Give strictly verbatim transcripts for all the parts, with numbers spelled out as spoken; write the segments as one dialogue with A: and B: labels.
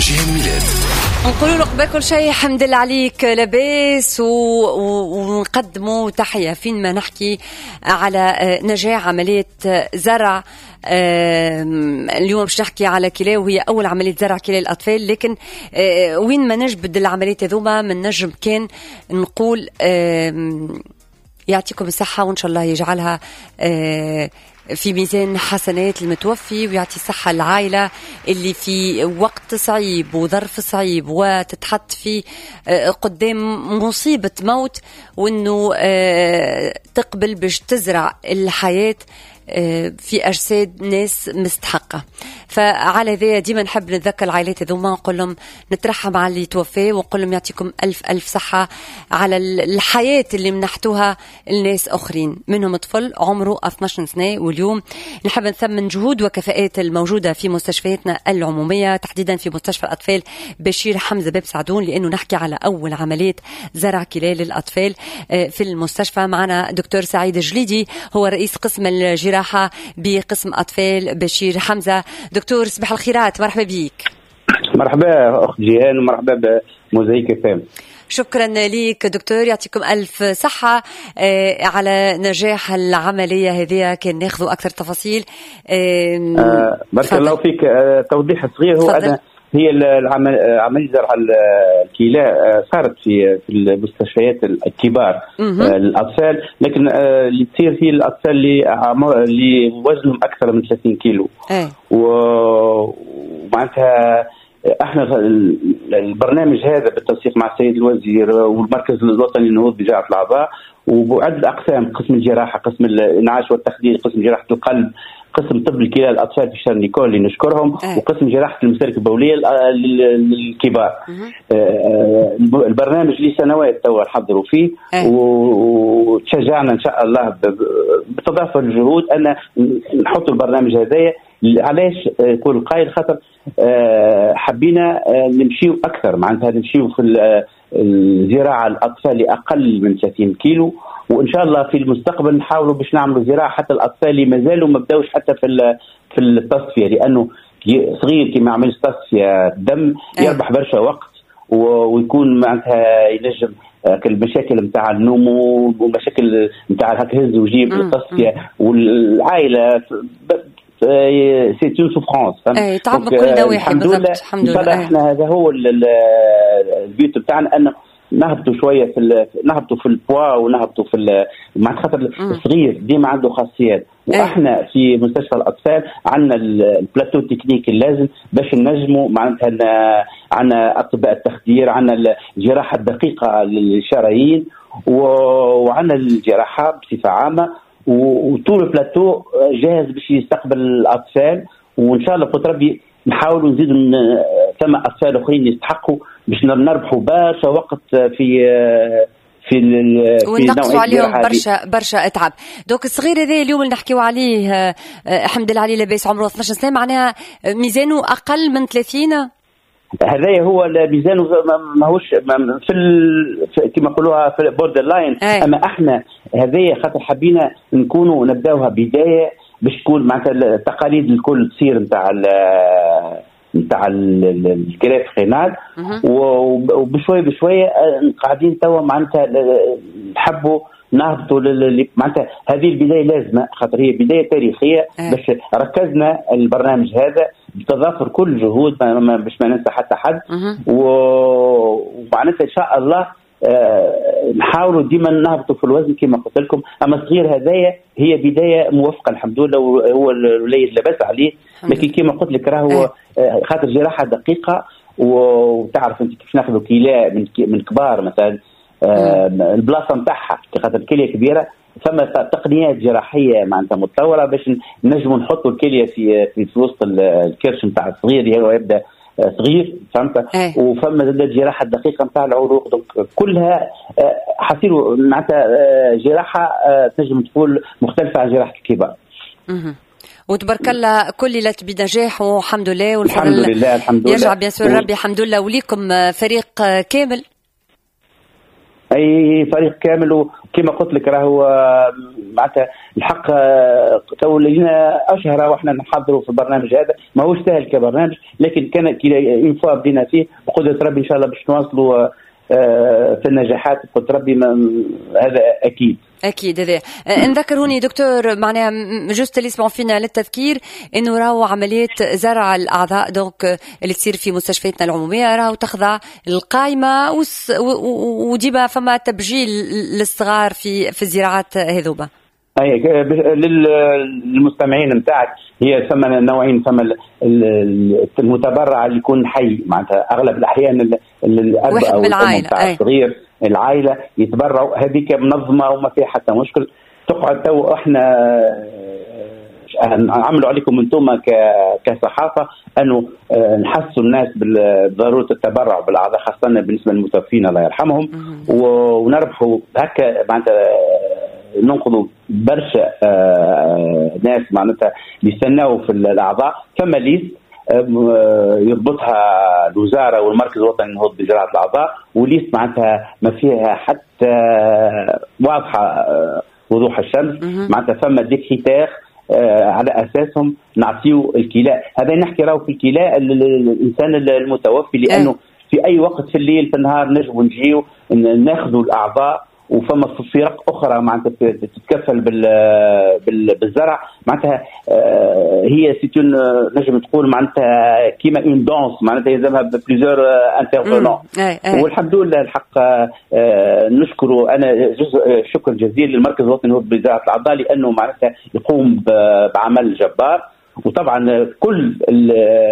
A: جيهان ميلاد.
B: نقولوا له قبل كل شيء الحمد لله عليك لاباس ونقدموا تحية فين ما نحكي على نجاح عملية زرع. اليوم باش نحكي على كلى وهي أول عملية زرع كلى الأطفال، لكن وين ما نجبد العمليات هذوما من نجم كان نقول يعطيكم الصحة وإن شاء الله يجعلها في ميزان حسنات المتوفي ويعطي صحة العائلة اللي في وقت صعيب وظرف صعيب وتتحط في قدام مصيبة موت، وإنه تقبل باش تزرع الحياة في أجساد ناس مستحقة. فعلى ذا ديما نحب نتذكر العائلات هذوما ونقول لهم نترحم على اللي توفى ونقول لهم يعطيكم ألف ألف صحة على الحياة اللي منحتوها الناس آخرين، منهم طفل عمره اثناشر سنة. واليوم نحب نثمن جهود وكفاءات الموجودة في مستشفياتنا العمومية، تحديدا في مستشفى الأطفال بشير حمزة باب سعدون، لأنه نحكي على أول عملية زرع كلى للأطفال في المستشفى. معنا دكتور سعيد الجليدي، هو رئيس قسم الجراحة بقسم أطفال بشير حمزة. دكتور صباح الخيرات، مرحبا بيك.
C: مرحبا أخت جيهان ومرحبا بموزايك فام.
B: شكرا ليك دكتور، يعطيكم ألف صحة على نجاح العملية هذه. كان ناخذوا أكثر تفاصيل.
C: آه بارك الله فيك. آه توضيح صغير، هو أنا هي العمل عملية زرع الكلى صارت في في المستشفيات الكبار للأطفال، لكن اللي تصير هي الأطفال اللي اللي وزنهم أكثر من ثلاثين كيلو. ومعناتها احنا البرنامج هذا بالتنسيق مع السيد الوزير والمركز الوطني للنهوض بجراحة الأعضاء وبعدة أقسام، قسم الجراحة، قسم الإنعاش والتخدير، قسم جراحة القلب، قسم طب الكلى الأطفال في شارل نيكول اللي نشكرهم، أه. وقسم جراحة المسالك البولية للكبار. أه. البرنامج لي سنوات توا حضروا فيه. أه. وتشجعنا إن شاء الله بتضافر الجهود أن نحط البرنامج هذايا. علاش يقول القائل؟ خاطر أه حبينا أه نمشيو أكثر، معناتها نمشيو في الزراعة الأطفال لأقل من ثلاثين كيلو، وإن شاء الله في المستقبل نحاولوا باش نعملوا زراعة حتى الأطفال اللي مازالوا ما بداوش حتى في في التصفية، لأنه صغير كما عمل تصفية دم يربح برشا وقت ويكون معناتها ينجم المشاكل نتاع النمو ومشاكل نتاع هكا هز وجيب التصفية والعائلة سي تو سوفرانس.
B: اي تعب كل نواحي بالضبط. الحمد لله
C: احنا هذا هو البيوت بتاعنا، ان نهبطوا شويه في نهبطوا في البوا ونهبطوا في مع خاطر الصغير ديما عنده خاصيات. واحنا في مستشفى الاطفال عندنا البلاتو التكنيكي اللازم باش ننجموا معناتها عندنا اطباء التخدير، عندنا الجراحه الدقيقه للشرايين وعندنا الجراحه بصفه عامه، وطول البلاتو جاهز باش يستقبل الأطفال. وإن شاء الله قلت ربي نحاولوا نزيدوا ثم أطفال آخرين يستحقوا باش نربحوا برشا وقت في في
B: ونقصوا عليهم برشا برشا اتعب. دوك الصغير هذا اليوم اللي نحكيو عليه الحمد لله عليه لاباس عمره اثناشر سنة، معناها ميزانه أقل من ثلاثين.
C: هذا هو ميزانه ماهوش في كما يقولوها في بوردر لاين. اما احنا هذايا خاطر حبينا نكونوا نبداوها بدايه باش تكون معناتها التقاليد الكل تصير نتاع نتاع الكراف خينال، وبشويه بشويه قاعدين توا معناتها نحبوا نهبطوا معناتها هذه البدايه لازمه خاطر هي بدايه تاريخيه. باش ركزنا البرنامج هذا بتضافر كل جهود باش ما ننسى حتى حد، ومعناتها ان شاء الله أه نحاولوا ديما نهبطوا في الوزن كما قلت لكم. اما الصغير هذايا هي بدايه موفقه الحمد لله، وهو الوليد لاباس عليه، لكن كما قلت لك راهو خاطر جراحه دقيقه، وتعرف انت كيف ناخذوا كلى من من كبار مثلا أه البلاصه نتاعها خاطر الكليه كبيره، ثم تقنيات جراحيه معناتها متطوره باش نجموا نحطوا الكليه في في, في وسط الكرش نتاع الصغير اللي هو يبدا صغير، فهمت؟ وفما زاد الجراحه الدقيقه نتاع العروق. دونك كلها حصيروا معناتها جراحه تنجم تقول مختلفه عن جراحه الكبار.
B: وتبارك الله كللت بنجاح والحمد لله،
C: والحمد لله الحمد لله
B: يرجع بيان سور ربي الحمد لله. وليكم فريق كامل
C: اي فريق كامل. وكما قلت لك راهو معناتها الحق تو لينا اشهر واحنا نحضروا في البرنامج هذا، ماهوش سهل كبرنامج، لكن كان اون فوا بدينا فيه بقدره ربي ان شاء الله باش نواصلوا في النجاحات بقدره ربي، هذا اكيد.
B: اكيد. هذا نذكر هوني دكتور معناها جوست اللي يسمعوا فينا للتذكير انه راهو عمليه زرع الاعضاء دونك اللي تصير في مستشفياتنا العموميه راهو تخضع القائمه وديما فما تبجيل للصغار في في الزراعات هذوما.
C: اي للمستمعين نتاعك هي ثم نوعين، ثم المتبرع اللي يكون حي معناتها اغلب الاحيان الاب او الام تاع الصغير العائله يتبرعوا، هذيك منظمه وما فيها حتى مشكل. تقعد تو احنا نعملوا عليكم انتم كصحافه انه نحسوا الناس بضروره التبرع بالاعضاء خاصه بالنسبه للمتوفين الله يرحمهم، ونربحوا هكا معناتها ننقذوا برشا ناس معناتها بيستناو في الاعضاء. ثم ليست يضبطها الوزاره والمركز الوطني للنهوض بزراعه الاعضاء، وليست معناتها ما فيها حتى واضحه وضوح الشمس، معناتها ثم ديكريتير على اساسهم نعطيو الكلاء. هذا نحكي راهو في الكلاء الانسان المتوفي، لانه في اي وقت في الليل في النهار نجموا نجيو ناخذوا الاعضاء، وفما فرق اخرى معناتها تتكفل بالزرع. معناتها هي سيتون نجم تقول معناتها كيما اون دونس، معناتها يلزمها ببليزيور انترفونون. والحمد لله الحق نشكر انا جزء شكر جزيل للمركز الوطني للنهوض بزراعه الاعضاء، لانه معناتها يقوم بعمل جبار. وطبعا كل ال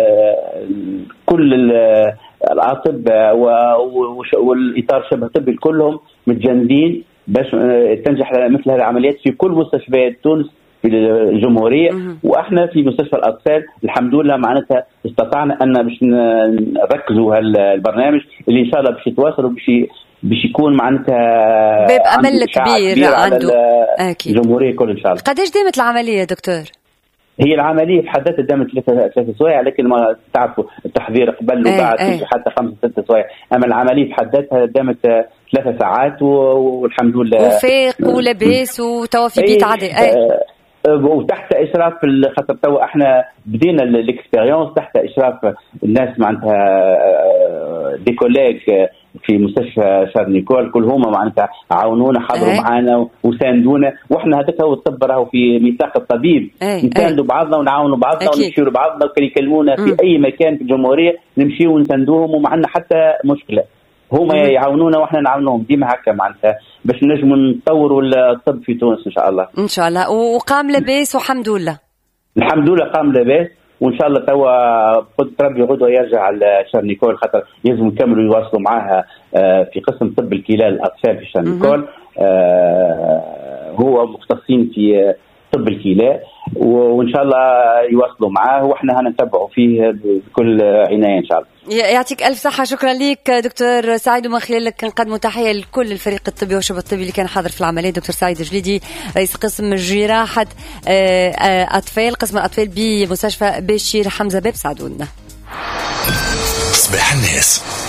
C: كل ال الاطباء والاطار الشبه الطبي كلهم متجندين باش تنجح مثل هذه العمليات في كل مستشفيات تونس في الجمهوريه. واحنا في مستشفى الاطفال الحمد لله معناتها استطعنا ان باش نركزوا هالبرنامج اللي ان شاء الله باش يتواصل وباش باش يكون معناتها
B: باب امل كبير عنده
C: اكيد الجمهوريه كل ان شاء الله.
B: قداش دامت العمليه دكتور؟
C: هي العملية في حد ذاتها دامت ثلاثة ثلاثة سوايع، لكن ما تعرفوا التحضير قبل وبعد حتى خمسة ستة سوايع، أما العملية في حد ذاتها دامت ثلاثة ساعات والحمد لله.
B: وفاق ولباس وتوفي بيت عادي.
C: وتحت اشراف خاطر تو احنا بدينا الاكسبيريونس تحت اشراف الناس معناتها دي كوليج في مستشفى شار نيكول، كل هما معناتها عاونونا حضروا معنا وساندونا، واحنا هذاك هو الطب راهو في ميثاق الطبيب نساندوا بعضنا ونعاونوا بعضنا ونمشيوا لبعضنا، وكان يكلمونا في اي مكان في الجمهوريه نمشيو ونساندوهم وما عندنا حتى مشكله. هما يعاونونا واحنا نعاونوهم، ديما هكا معناتها باش نجموا نطوروا الطب في تونس ان شاء الله.
B: ان شاء الله. وقام لباس والحمد لله.
C: الحمد لله قام لباس، وان شاء الله توا قد ربي غدوه يرجع على شار نيكول، خاطر لازم يكملوا يواصلوا معاها في قسم طب الكلى الاطفال في شار نيكول. هو مختصين في طب الكلى، وان شاء الله يواصلوا معاه واحنا هنتابعوا فيه بكل عنايه ان شاء الله.
B: يعطيك الف صحه. شكرا لك دكتور سعيد، ومن خلالك نقدم تحيه لكل الفريق الطبي والشباب الطبي اللي كان حاضر في العمليه. دكتور سعيد جليدي رئيس قسم جراحه اطفال قسم الاطفال بمستشفى بشير حمزه باب سعدون. صباح الناس.